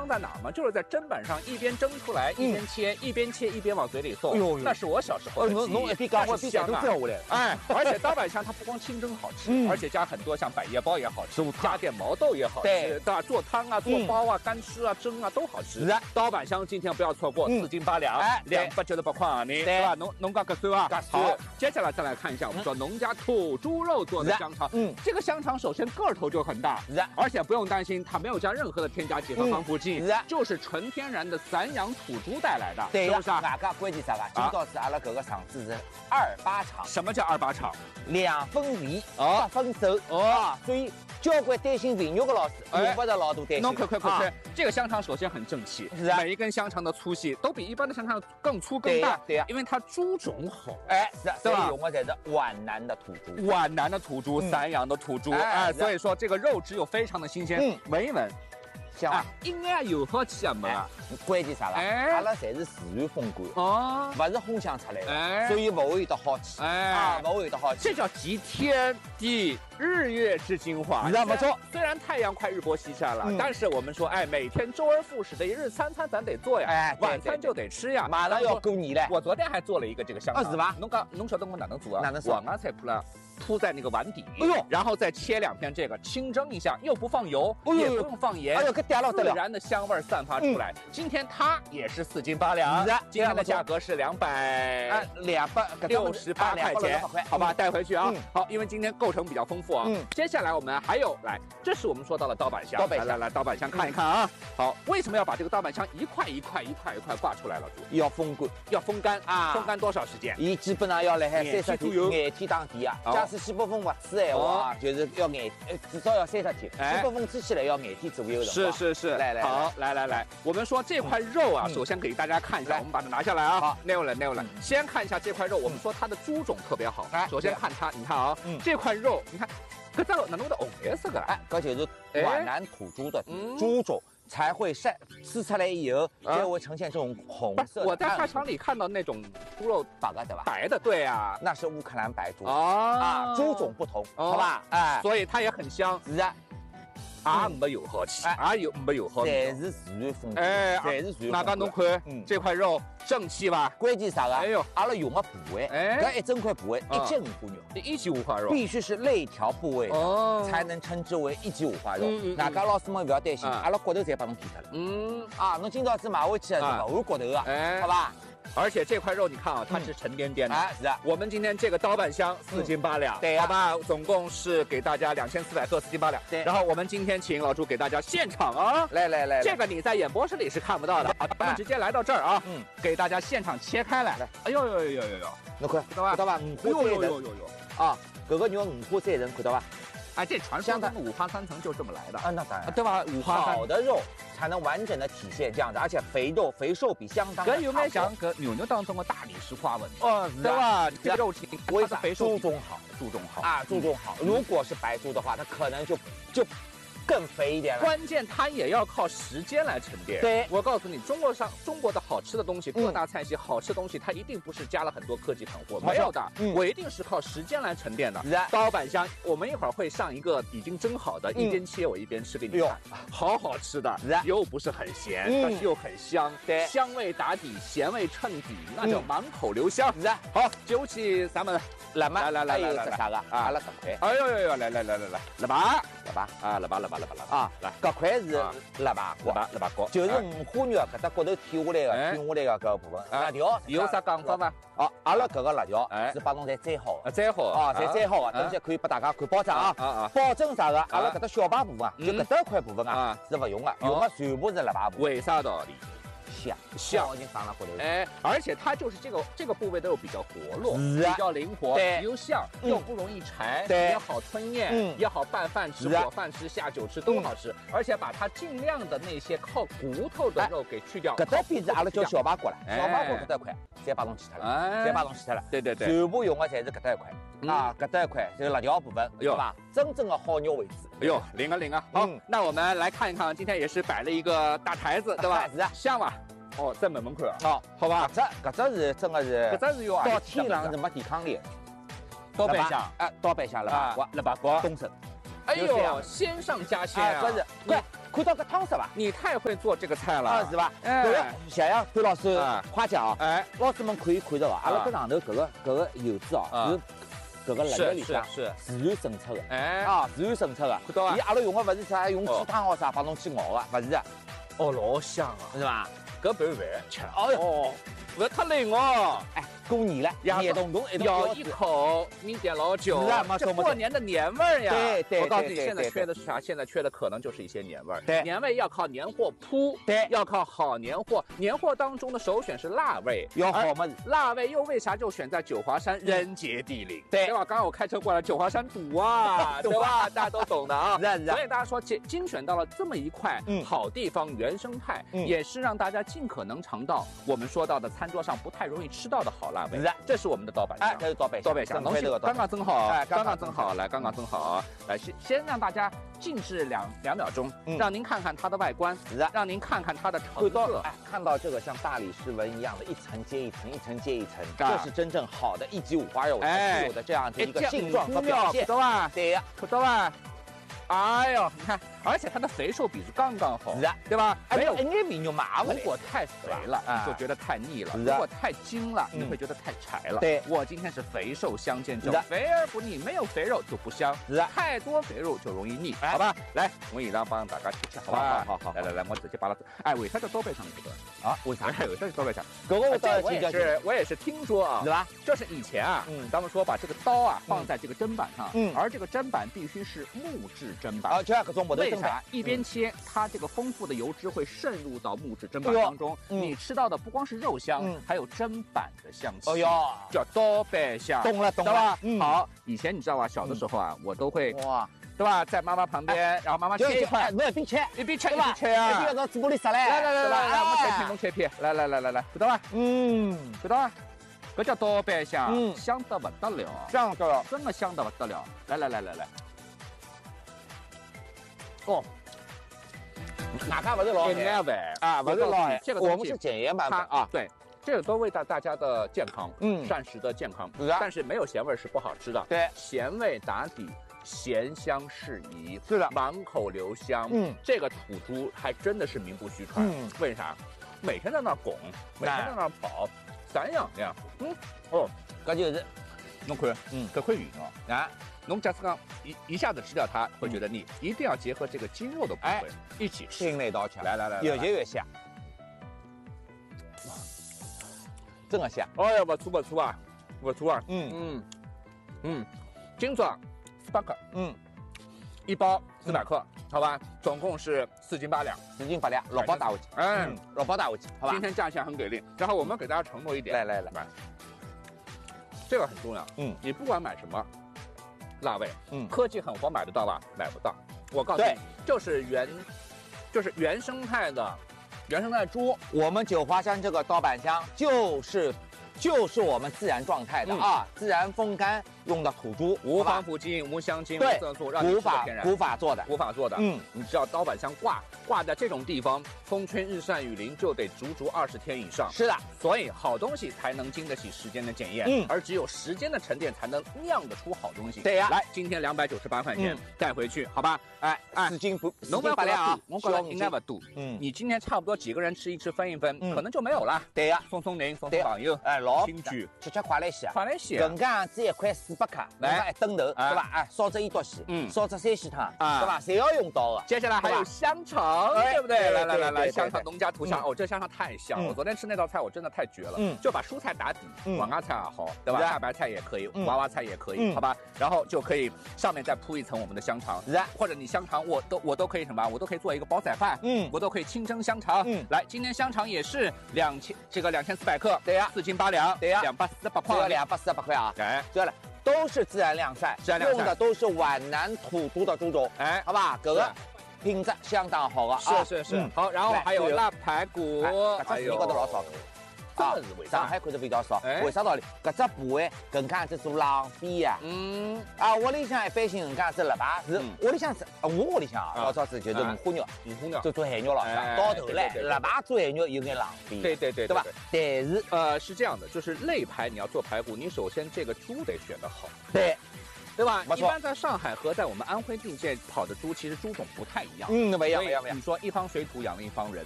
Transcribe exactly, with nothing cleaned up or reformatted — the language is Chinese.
香在哪儿吗？就是在砧板上一边蒸出来，一边切，一边切一边往嘴里送。 哎呦， 那是我小时候的记忆。 侬侬一边讲，我一边都掉下来。 哎，而且刀板香它不光清蒸好吃，而且加很多像百叶包也好吃，加点毛豆也好吃，对吧？做汤啊，做包啊，干吃啊，蒸啊都好吃。是刀板香今天不要错过，四斤八两，哎，两百九十八块啊，你对吧？农农家格酸啊，好，接下来再来看一下，我们说农家土猪肉做的香肠，嗯，这个香肠首先个头就很大，是，而且不用担心它没有加任何的添加剂和防腐剂，是，就是纯天然的散养土猪带来的，对，是不是啊？ 外加关键啥个？今朝是阿拉搿个厂子是二八厂， 什么叫二八厂？ 两分肥，八分熟，哦，所以。交关担心肥肉的老师用不着老多担心。 侬快快快快！这个香肠首先很正气，是啊，每一根香肠的粗细都比一般的香肠更粗更大，对呀，因为它猪种好，哎，是，对吧？ 用的才是皖南的土猪， 皖南的土猪，散养的土猪，哎，所以说这个肉质又非常的新鲜，闻一闻。香啊，应该有好吃啊没啊？ 关键啥啦？阿拉侪是自然风干哦，不是烘香出来的，所以不会有得好吃，哎，啊，不会有得好吃。 这叫集天地日月之精华， 你知道没错。 虽然太阳快日薄西山了，但是我们说，哎，每天周而复始的一日三餐咱得做呀，哎，晚餐就得吃呀。 马上要过年了， 我昨天还做了一个这个香肠， 是吧？ 侬讲，侬晓得我哪能做啊？ 哪能做？ 我刚才铺了。铺在那个碗底，哎呦，然后再切两片这个，清蒸一下，又不放油，也不用放盐，哎呦，可嗲了，自然的香味散发出来。今天它也是四斤八两，今天的价格是两百两百六十八块钱，好吧，带回去啊。好，因为今天构成比较丰富啊。嗯，接下来我们还有来，这是我们说到了刀板香，来来来，刀板香看一看啊。好，为什么要把这个刀板香一块一块一块一块挂出来了？ 要风干， 要风干啊，风干多少时间？ 伊基本上要来海三十天，廿天当底啊。是西北风不吹闲话啊，就是要廿，呃，至少要三十天。西北风吹起来要廿天左右的。 是是是， 来来， 好，来来来，我们说这块肉啊，首先给大家看一下，我们把它拿下来啊，好，拿过来拿过来，先看一下这块肉，我们说它的猪种特别好。首先看它，你看啊，这块肉，你看，搿只肉哪能会红颜色个？哎， 搿就是皖南土猪的猪种。才会晒吃出来以后，才会呈现这种红色。 我在菜场里看到那种猪肉白的，对吧？ 白的，对呀， 那是乌克兰白猪啊，猪种不同，好吧？ 哎，所以它也很香。 是啊， 也没有好吃，也有没有好吃， 侪是自然风干，哎，侪是自然。 那个侬看，这块肉正气吧？ 关键啥个？哎呦，阿拉用的部位，哎，搿一整块部位一斤五花肉， 一斤五花肉， 必须是肋条部位的，才能称之为一斤五花肉。大家老师们不要担心，阿拉骨头侪帮侬剔脱了。嗯，啊，侬今朝子买回去是不含骨头的，哎，好吧？ 而且这块肉你看啊，它是沉甸甸的。 哎，是啊。 我们今天这个刀板香四斤八两，对，好吧，总共是给大家两千四百克，四斤八两。对。然后我们今天请老朱给大家现场啊， 来来来， 这个你在演播室里是看不到的啊，咱们直接来到这儿啊，嗯，给大家现场切开来。来，哎呦呦呦呦呦呦， 侬看， 看到吧？ 看到吧？五花三层啊，搿个肉五花三层，看到吧？ 哎，这传说中的五花三层就这么来的啊，那当然， 对吧？五花好的肉才能完整的体现这样子，而且肥肉肥瘦比相当。 跟有没有像跟牛肉当中的大理石花纹？哦，对吧？这个肉体为啥肥瘦猪种好？猪种好啊，猪种好。如果是白猪的话，它可能就就。更肥一点了， 关键它也要靠时间来沉淀。 对， 我告诉你，中国上中国的好吃的东西，各大菜系好吃的东西，它一定不是加了很多科技狠活，没有的，我一定是靠时间来沉淀的。刀板香，我们一会儿会上一个已经蒸好的，一边切我一边吃给你看，好好吃的，又不是很咸，但是又很香，对，香味打底，咸味衬底，那叫满口留香。好，揪起咱们来嘛， 来来来来来来啥个啊？阿拉搿块， 哎呦呦呦，来来来来来，腊八腊八啊，腊八腊八。腊八腊八啊，来，搿块是腊八骨， 腊八骨， 就是五花肉搿搭骨头剔下来的，剔下来的搿部分。辣条有啥讲法吗？ 哦，阿拉搿个辣条是把侬侪摘好的， 摘好啊，侪摘好的，等下可以拨大家看包装啊，啊啊，保证啥个？阿拉搿搭小排部分啊，就搿搭块部分啊是勿用的，用的全部是腊八部。 为啥道理？ 香香已经放了骨头， 哎，而且它就是这个这个部位都比较活络，比较灵活，又香又不容易柴，也好吞咽，也好拌饭吃、裹饭吃、下酒吃都好吃。而且把它尽量的那些靠骨头的肉给去掉。 搿搭边是阿拉叫小排骨了，小排骨搿搭块再把侬去脱了，再把侬去脱了。 对对对， 全部用的侪是搿搭一块啊，搿搭一块这个辣条部分，对吧？真正的好肉为止。 哎呦，灵啊灵啊！好，那我们来看一看，今天也是摆了一个大台子，对吧？ 是啊， 香吧？哦，在门门口啊，哦，好吧， 搿只搿只是真的是， 搿只是用到天上是没抵抗力。 刀板香， 哎，刀板香腊八骨， 腊八骨， 东升。 哎呦，鲜上加鲜啊！ 这是，怪看到个汤色伐？ 你太会做这个菜了， 啊，是吧？搿个想想潘老师夸奖啊！哎，老师们可以看到啊，阿拉搿上头搿个搿个油脂哦，是搿个辣盖里向是自然渗出的， 哎啊，自然渗出的。 看到啊？ 伊阿拉用的勿是啥用鸡汤哦啥帮侬去熬的，勿是的。 哦，老香啊， 是吧？ 搿拌饭吃， 哎哟，勿要太冷哦。 哎，过年了，热咚咚一咬一口，抿点老酒，这过年的年味儿呀。 对对， 我告诉你，现在缺的是啥？现在缺的可能就是一些年味儿。 对， 年味要靠年货铺， 对， 要靠好年货。年货当中的首选是辣味， 要好嘛。 辣味又为啥就选在九华山？人杰地灵， 对对吧？刚刚我开车过来，九华山堵啊，对吧？大家都懂的啊。 是是。 所以大家说精精选到了这么一块好地方，原生态，也是让大家尽可能尝到我们说到的餐桌上不太容易吃到的好辣味。 是， 这是我们的刀板香。 哎，这是刀板香，刀板香， 这个刚刚蒸好， 哎， 刚刚蒸好，来，刚刚蒸好，来，先先让大家静置两两秒钟，让您看看它的外观，让您看看它的成色， 哎，看到这个像大理石纹一样的，一层接一层，一层接一层，这是真正好的一级五花肉才有的这样的一个性状和表现， 知道吧？ 对呀， 知道吧？哎呦，你看，而且它的肥瘦比是刚刚好， 是的， 对吧？ 没有一眼肥肉麻如果太肥了，你就觉得太腻了；如果太精了，你会觉得太柴了。 对， 我今天是肥瘦相间正，肥而不腻，没有肥肉就不香， 是的， 太多肥肉就容易腻，好吧？来，我一让帮大家吃吃，好吧？ 好好， 来来来，我直接把它，哎，为啥叫刀背上这个？ 啊，为啥？ 为啥叫刀背上？ 这个我这我也是，我也是听说啊， 对吧？ 就是以前啊，嗯，咱们说把这个刀啊放在这个砧板上，嗯，而这个砧板必须是木质砧板， 啊，就像各种木头砧板， 一边切，它这个丰富的油脂会渗入到木质砧板当中，你吃到的不光是肉香，还有砧板的香气。 哎呦， 叫刀背香， 懂了懂了吧？好，以前你知道吧？小的时候啊，我都会哇。对吧？在妈妈旁边，然后妈妈切一块， 侬一边切一边切一边切啊， 一边要到嘴巴里塞来。 来来来来来，我切片，我切片，来来来来来，看到吧？ 嗯， 看到吧？这叫刀背香，嗯，香得不得了， 香得了， 真的香得不得了。来来来来来，哦， 哪怕不是老海啊，不是老海， 这个我们是减盐版本啊， 对。这个都为大大家的健康，嗯，膳食的健康，但是没有咸味是不好吃的。 对， 咸味打底，咸香适宜， 是的， 满口留香。嗯，这个土猪还真的是名不虚传。嗯，为啥？每天在那拱，每天在那跑，散养的。嗯，哦， 搿就是， 侬看，嗯，搿块鱼哦，啊，侬假使讲一一下子吃掉它会觉得腻，一定要结合这个筋肉的部分一起吃， 拼了一道吃。 来来来， 越结越香。真的香！ 哎呀，不错不错啊，不错啊！嗯嗯嗯，精装四百克，嗯，一包四百克，好吧，总共是四斤八两， 四斤八两，六包打回去， 嗯， 六包打回去，好吧。 今天价钱很给力，然后我们给大家承诺一点， 来来来， 这个很重要，嗯，你不管买什么辣味，嗯，科技很火买得到吧？买不到，我告诉你，就是原，就是原生态的。原生态猪， 我们九华山这个刀板香就是就是我们自然状态的、嗯、啊，自然风干用的土猪， 无防腐剂、无香精、无色素，让你无法无法做的， 无法做的。嗯，你知道刀板香挂挂在这种地方，风吹日晒雨淋就得足足二十天以上。 是的， 所以好东西才能经得起时间的检验，嗯，而只有时间的沉淀才能酿得出好东西。 对呀， 来，今天两百九十八块钱、嗯、带回去，好吧？哎哎， 四斤不， 四斤八两啊，我觉得应该不多。嗯，你今天差不多几个人吃一吃分一分，嗯、可能就没有了。 对呀， 送送您，送送朋友， 哎，老亲戚， 吃吃快来些， 快来些。 人家这一块四百克，来一灯头，对吧？哎，烧只一刀西，嗯，烧只山西汤，对吧？谁要用到的？ 接下来还有香肠，对不对？来来来来，香肠农家土香，哦，这香肠太香了。我昨天吃那道菜，我真的太绝了。嗯，就把蔬菜打底，黄芽菜也好，对吧？大白菜也可以，娃娃菜也可以，好吧？然后就可以上面再铺一层我们的香肠，或者你香肠我都我都可以什么？我都可以做一个煲仔饭，嗯，我都可以清蒸香肠。嗯，来，今天香肠也是两千这个两千四百克，对呀，四斤八两，对呀，两百四十八块， 两百四十八块啊。 哎， 对了。都是自然晾晒，自然晾晒用的都是皖南土猪的猪种，哎，好吧，这个品质相当好啊， 是是是，嗯、好，然后还有腊排骨， 哎呦，高头老少。啊，上海看着比较少，为啥道理？搿只部位更加子做浪费呀。嗯，啊，屋里向一般性人家子腊排是屋里向是，我屋里向啊，老早子就是五花肉， 五花肉就做海肉了，到头来腊排做海肉有点浪费。 对对对， 对吧？但是呃是这样的，就是肋排你要做排骨，你首先这个猪得选得好。 对。 对吧？ 没错。 一般在上海和在我们安徽并界跑的猪，其实猪种不太一样。 嗯，不一样，不一样，不一样。 你说一方水土养了一方人，